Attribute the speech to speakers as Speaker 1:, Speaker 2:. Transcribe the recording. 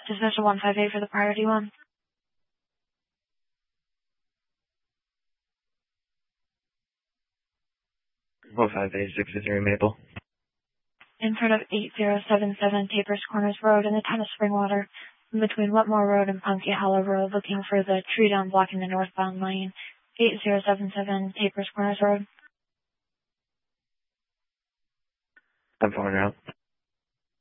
Speaker 1: Dismissal 158 for the priority one.
Speaker 2: 15863 Maple.
Speaker 1: In front of 8077 Tapers Corners Road in the town of Springwater, in between Wetmore Road and Punky Hollow Road, looking for the tree down blocking the northbound lane. 8077 Tapers Corners Road.
Speaker 2: I'm following out.